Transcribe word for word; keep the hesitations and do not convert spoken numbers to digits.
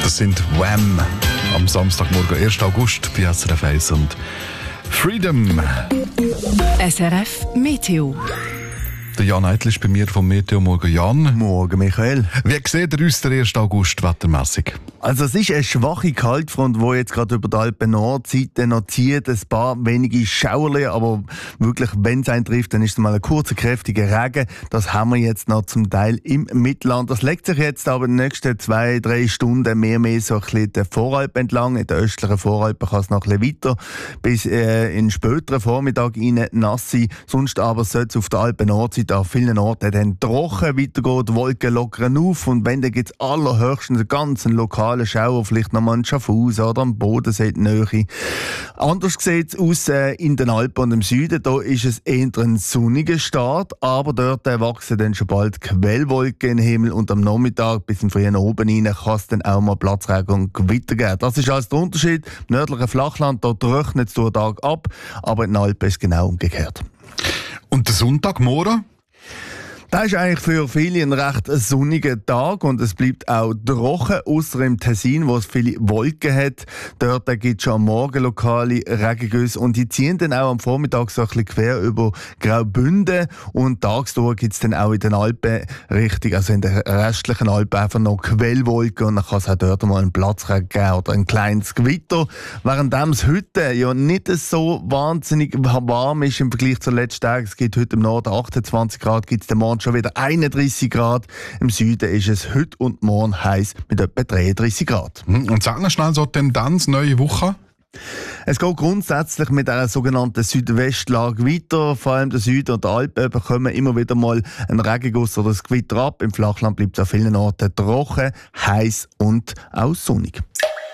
Das sind Wham! Am Samstagmorgen, ersten August, bei S R F eins und Freedom. S R F Meteo. Der Jan Eitel ist bei mir vom Meteo. Morgen, Jan. Morgen, Michael. Wie sieht der aus der ersten August wettermässig? Also es ist eine schwache Kaltfront, die jetzt gerade über die Alpen-Nordseite noch zieht. Ein paar wenige Schauerli, aber wirklich, wenn es einen trifft, dann ist es mal ein kurzer, kräftiger Regen. Das haben wir jetzt noch zum Teil im Mittelland. Das legt sich jetzt aber in den nächsten zwei, drei Stunden mehr mehr so ein bisschen den Voralpen entlang. In der östlichen Voralpen kann es noch ein bisschen weiter bis äh, in den späteren Vormittag rein nass sein. Sonst aber sollte es auf der Alpen-Nordseite an vielen Orten dann trocken weitergehen. Die Wolken lockern auf und wenn, dann gibt es allerhöchstens einen ganzen lokalen Schauer, vielleicht nochmal in Schaffhausen oder am Bodensee in der Nähe. Anders sieht es aus äh, in den Alpen und im Süden. Da ist es eher ein sonniger Start, aber dort äh, wachsen dann schon bald Quellwolken im Himmel und am Nachmittag bis in den frühen Abend rein kann es dann auch mal Platzregen und Gewitter geben. Das ist also der Unterschied. Im nördlichen Flachland, dort trocknet es durch den Tag ab, aber in den Alpen ist es genau umgekehrt. Und der Sonntagmorgen? Das ist eigentlich für viele ein recht sonniger Tag und es bleibt auch trocken, ausser im Tessin, wo es viele Wolken hat. Dort gibt es schon am Morgen lokale Regengüsse und die ziehen dann auch am Vormittag so ein bisschen quer über Graubünden und tagsdurch gibt es dann auch in den Alpen richtig, also in den restlichen Alpen einfach noch Quellwolken und dann kann es auch dort mal einen Platzregen geben oder ein kleines Gewitter. Während es heute ja nicht so wahnsinnig warm ist im Vergleich zu letzten Tagen, es gibt heute im Norden achtundzwanzig Grad, gibt es den Morgen schon wieder einunddreissig Grad. Im Süden ist es heute und morgen heiß mit etwa dreiunddreissig Grad. Und sag noch schnell so Tendenz, neue Woche? Es geht grundsätzlich mit einer sogenannten Südwestlage weiter. Vor allem der Süden und der Alpen bekommen immer wieder mal einen Regenguss oder ein Gewitter ab. Im Flachland bleibt es an vielen Orten trocken, heiß und auch sonnig.